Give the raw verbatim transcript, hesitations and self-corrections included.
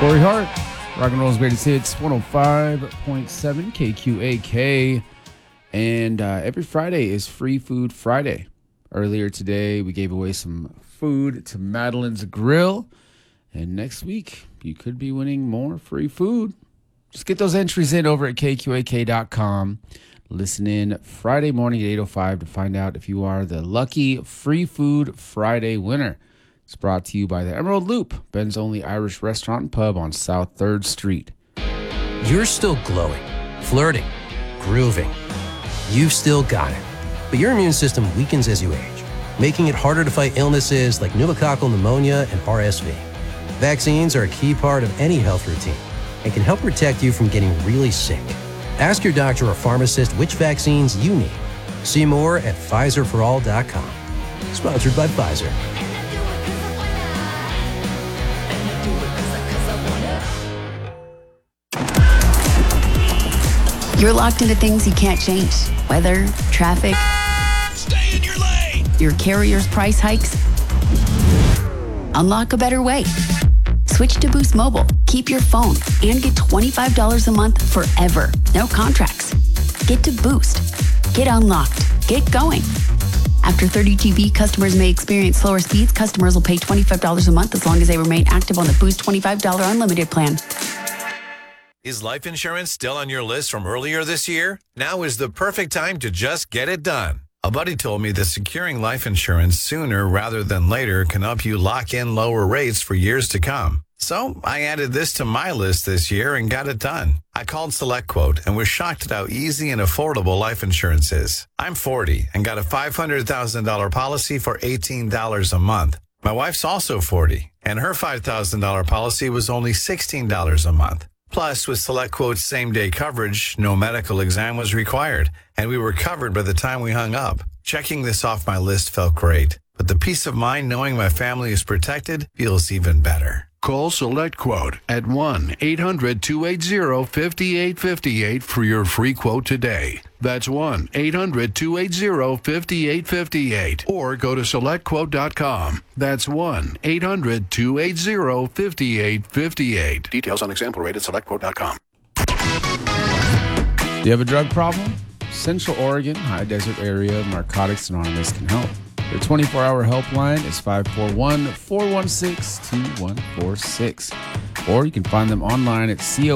Corey Hart, rock and roll's greatest hits, one oh five point seven K Q A K. And uh, every Friday is Free Food Friday. Earlier today, we gave away some food to Madeline's Grill. And next week, you could be winning more free food. Just get those entries in over at K Q A K dot com. Listen in Friday morning at eight oh five to find out if you are the lucky Free Food Friday winner. It's brought to you by the Emerald Loop, Ben's only Irish restaurant and pub on South third Street. You're still glowing, flirting, grooving. You've still got it. But your immune system weakens as you age, making it harder to fight illnesses like pneumococcal pneumonia and R S V. Vaccines are a key part of any health routine and can help protect you from getting really sick. Ask your doctor or pharmacist which vaccines you need. See more at Pfizer for all dot com. Sponsored by Pfizer. You're locked into things you can't change. Weather, traffic. Stay in your lane! Your carrier's price hikes. Unlock a better way. Switch to Boost Mobile. Keep your phone and get twenty-five dollars a month forever. No contracts. Get to Boost. Get unlocked. Get going. After thirty G B, customers may experience slower speeds. Customers will pay twenty-five dollars a month as long as they remain active on the Boost twenty-five dollars unlimited plan. Is life insurance still on your list from earlier this year? Now is the perfect time to just get it done. A buddy told me that securing life insurance sooner rather than later can help you lock in lower rates for years to come. So I added this to my list this year and got it done. I called SelectQuote and was shocked at how easy and affordable life insurance is. I'm forty and got a five hundred thousand dollars policy for eighteen dollars a month. My wife's also forty, and her five thousand dollars policy was only sixteen dollars a month. Plus, with SelectQuote's same-day coverage, no medical exam was required, and we were covered by the time we hung up. Checking this off my list felt great, but the peace of mind knowing my family is protected feels even better. Call SelectQuote at one eight hundred two eight zero five eight five eight for your free quote today. That's one eight hundred two eight zero five eight five eight. Or go to select quote dot com. That's one eight hundred two eight zero five eight five eight. Details on example rate at select quote dot com. Do you have a drug problem? Central Oregon, High Desert Area, Narcotics Anonymous can help. Their twenty-four hour helpline is five four one, four one six, two one four six. Or you can find them online at co